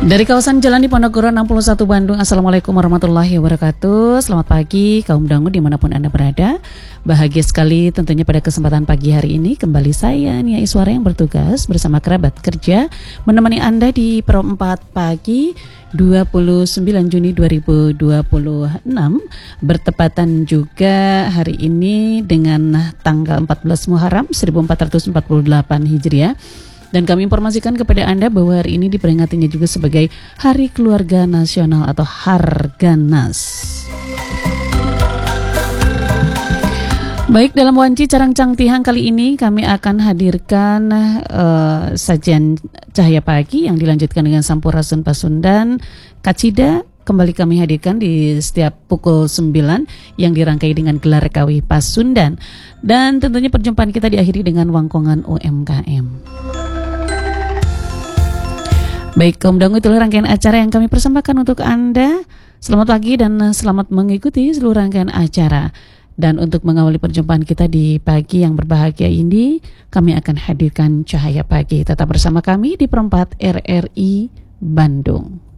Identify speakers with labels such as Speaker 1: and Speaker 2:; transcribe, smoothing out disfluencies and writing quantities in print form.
Speaker 1: Dari kawasan Jalan Diponegoro 61 Bandung. Assalamualaikum warahmatullahi wabarakatuh. Selamat pagi kaum dangu dimanapun Anda berada. Bahagia sekali tentunya pada kesempatan pagi hari ini kembali saya Nia Iswara yang bertugas bersama kerabat kerja menemani Anda di Perempat Pagi 29 Juni 2026, bertepatan juga hari ini dengan tanggal 14 Muharram 1448 Hijriah. Dan kami informasikan kepada Anda bahwa hari ini diperingatinya juga sebagai Hari Keluarga Nasional atau Harganas. Baik, dalam Wanci Carang Cangtihang kali ini kami akan hadirkan sajian Cahaya Pagi yang dilanjutkan dengan Sampurasun Pasundan. Kacida kembali kami hadirkan di setiap pukul 9 yang dirangkai dengan gelar Kawi Pasundan. Dan tentunya perjumpaan kita diakhiri dengan Wangkongan UMKM. Baik, kaum dangu, itulah rangkaian acara yang kami persembahkan untuk Anda. Selamat pagi dan selamat mengikuti seluruh rangkaian acara. Dan untuk mengawali perjumpaan kita di pagi yang berbahagia ini, kami akan hadirkan Cahaya Pagi. Tetap bersama kami di Perempat RRI Bandung.